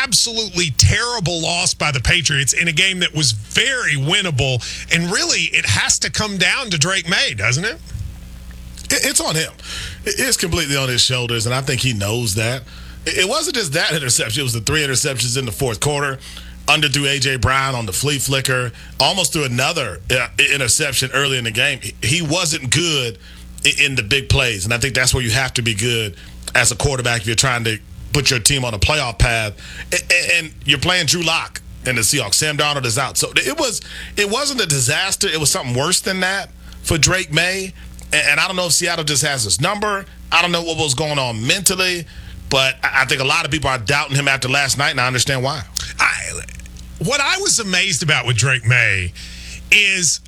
absolutely terrible loss by the Patriots in a game that was very winnable. And really, it has to come down to Drake May, doesn't it? It's on him. It's completely on his shoulders, and I think he knows that. It wasn't just that interception. It was the 3 interceptions in the fourth quarter. Underthrew A.J. Brown on the flea flicker. Almost threw another interception early in the game. He wasn't good in the big plays, and I think that's where you have to be good as a quarterback if you're trying to put your team on a playoff path. And you're playing Drew Lock and the Seahawks. Sam Darnold is out. So it wasn't a disaster. It was something worse than that for Drake May. And I don't know if Seattle just has his number. I don't know what was going on mentally. But I think a lot of people are doubting him after last night, and I understand why. What I was amazed about with Drake May is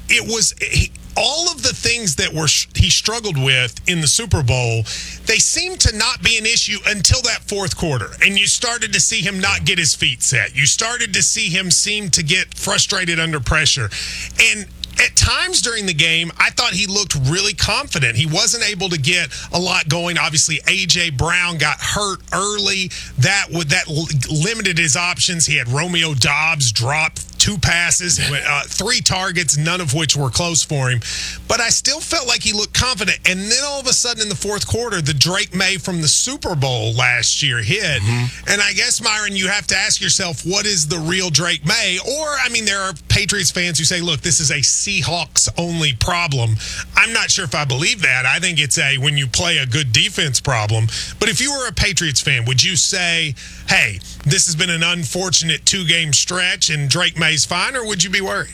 all of the things that he struggled with in the Super Bowl, they seemed to not be an issue until that fourth quarter. And you started to see him not get his feet set. You started to see him seem to get frustrated under pressure. And at times during the game, I thought he looked really confident. He wasn't able to get a lot going. Obviously, A.J. Brown got hurt early. That limited his options. He had Romeo Doubs drop 2 passes, 3 targets, none of which were close for him. But I still felt like he looked confident. And then all of a sudden in the fourth quarter, the Drake May from the Super Bowl last year hit. Mm-hmm. And I guess, Myron, you have to ask yourself, what is the real Drake May? Or, I mean, there are Patriots fans who say, look, this is a Seahawks-only problem. I'm not sure if I believe that. I think it's when you play a good defense problem. But if you were a Patriots fan, would you say, hey, this has been an unfortunate 2-game stretch and Drake May's fine, or would you be worried?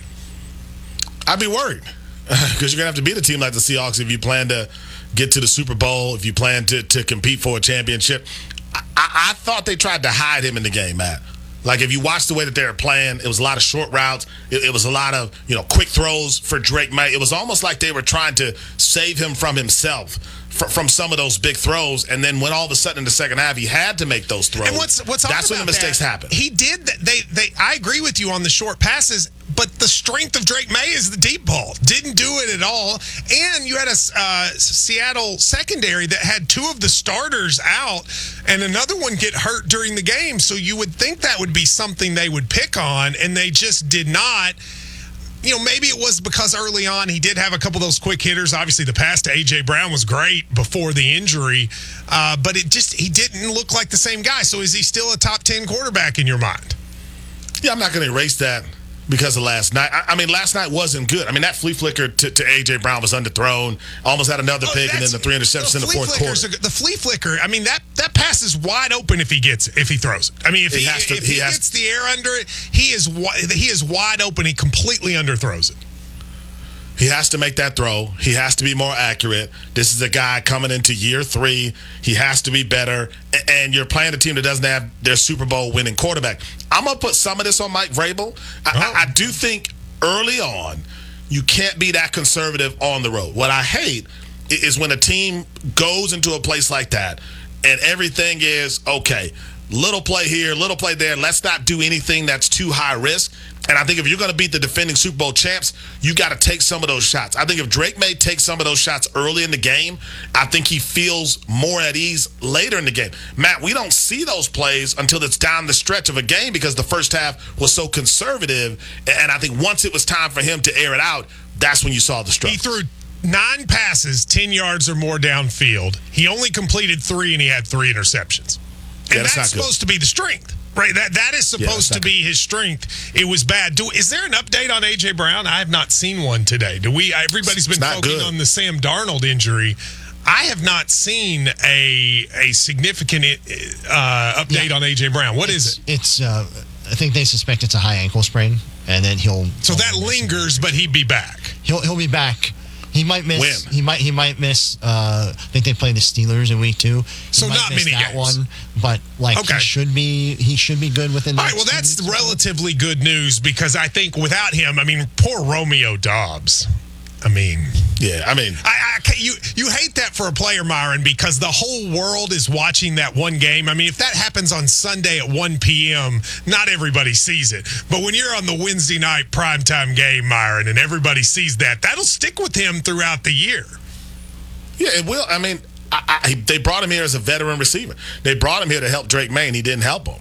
I'd be worried because you're going to have to beat a team like the Seahawks if you plan to get to the Super Bowl, if you plan to compete for a championship. I thought they tried to hide him in the game, Matt. Like, if you watch the way that they were playing, it was a lot of short routes. It was a lot of, quick throws for Drake May. It was almost like they were trying to save him from himself, from some of those big throws. And then when all of a sudden in the second half, he had to make those throws. And what's that's when the mistakes happen. He did. I agree with you on the short passes, but the strength of Drake May is the deep ball. Didn't do it at all. And you had a Seattle secondary that had 2 of the starters out and another one get hurt during the game. So you would think that would be something they would pick on, and they just did not. Maybe it was because early on he did have a couple of those quick hitters. Obviously, the pass to A.J. Brown was great before the injury, but he didn't look like the same guy. So is he still a top 10 quarterback in your mind? Yeah, I'm not going to erase that because of last night. I mean, last night wasn't good. I mean, that flea flicker to A.J. Brown was underthrown, almost had another pick, and then the 3 interceptions in the fourth quarter. The flea flicker, I mean, that pass is wide open if he throws it. I mean, if he gets the air under it, he is wide open. He completely underthrows it. He has to make that throw. He has to be more accurate. This is a guy coming into year 3. He has to be better. And you're playing a team that doesn't have their Super Bowl winning quarterback. I'm going to put some of this on Mike Vrabel. I do think early on you can't be that conservative on the road. What I hate is when a team goes into a place like that and everything is, okay, little play here, little play there. Let's not do anything that's too high risk. And I think if you're going to beat the defending Super Bowl champs, you got to take some of those shots. I think if Drake May takes some of those shots early in the game, I think he feels more at ease later in the game. Matt, we don't see those plays until it's down the stretch of a game because the first half was so conservative. And I think once it was time for him to air it out, that's when you saw the struggle. He threw 9 passes, 10 yards or more downfield. He only completed 3, and he had 3 interceptions. And that's supposed to be the strength. Right, that is supposed to be his strength. It was bad. Is there an update on A.J. Brown? I have not seen one today. Everybody's been focusing on the Sam Darnold injury. I have not seen a significant update on A.J. Brown. What is it? It's I think they suspect it's a high ankle sprain, and then he'll. So that lingers, but he'd be back. He'll be back. He might miss. He might miss. I think they play the Steelers in week 2. So not many that games. One, but he should be good within. All right. Well, that's relatively good news because I think without him, I mean, poor Romeo Doubs. I mean, yeah. I mean, you hate that for a player, Myron, because the whole world is watching that one game. I mean, if that happens on Sunday at 1 p.m., not everybody sees it. But when you're on the Wednesday night primetime game, Myron, and everybody sees that, that'll stick with him throughout the year. Yeah, it will. I mean, they brought him here as a veteran receiver. They brought him here to help Drake May, and he didn't help him.